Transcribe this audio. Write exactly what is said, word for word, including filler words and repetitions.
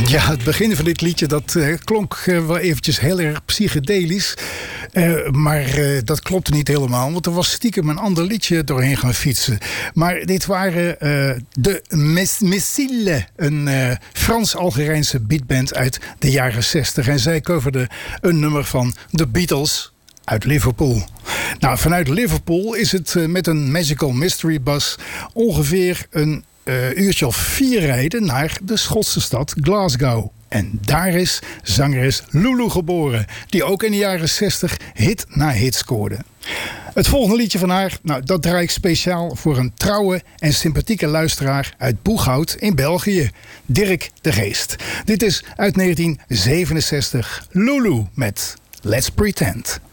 Ja, het begin van dit liedje dat uh, klonk uh, wel eventjes heel erg psychedelisch. Uh, maar uh, dat klopte niet helemaal, want er was stiekem een ander liedje doorheen gaan fietsen. Maar dit waren uh, de Mes- Missile, een uh, Frans-Algerijnse beatband uit de jaren zestig. En zij coverden een nummer van The Beatles uit Liverpool. Nou, vanuit Liverpool is het uh, met een Magical Mystery Bus ongeveer een uh, uurtje of vier rijden naar de Schotse stad Glasgow. En daar is zangeres Lulu geboren, die ook in de jaren zestig hit na hit scoorde. Het volgende liedje van haar, nou, dat draai ik speciaal voor een trouwe en sympathieke luisteraar uit Boeghout in België, Dirk de Geest. Dit is uit negentien zevenenzestig Lulu met Let's Pretend.